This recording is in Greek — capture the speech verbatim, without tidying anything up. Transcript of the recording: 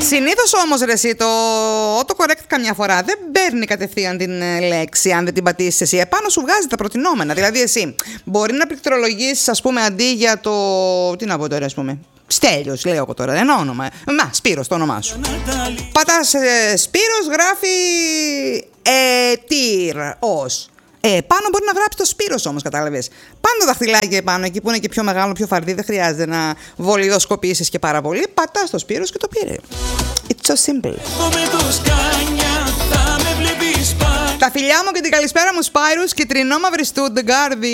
Συνήθως όμως ρε εσύ, το autocorrect καμιά φορά δεν παίρνει κατευθείαν την λέξη αν δεν την πατήσεις εσύ. Επάνω σου βγάζει τα προτινόμενα. Δηλαδή εσύ μπορεί να πληκτρολογήσεις, ας πούμε, αντί για το... Τι να πω τώρα, ας πούμε... Στέλιος, λέω εγώ τώρα, ένα όνομα. Μα, Σπύρος το όνομά σου. Πατάς ε, Σπύρος, γράφει ετήρ, ως. Ε, πάνω μπορεί να γράψει το Σπύρος όμως, κατάλαβες. Πάνω το δαχτυλάκι επάνω, εκεί που είναι και πιο μεγάλο, πιο φαρδί, δεν χρειάζεται να βολιδοσκοπήσεις και πάρα πολύ. Πατάς το Σπύρος και το πήρε. It's so simple. Τα φιλιά μου και την καλησπέρα μου, Σπάιρους, και τρινόμαυρη Στούντγκαρδη.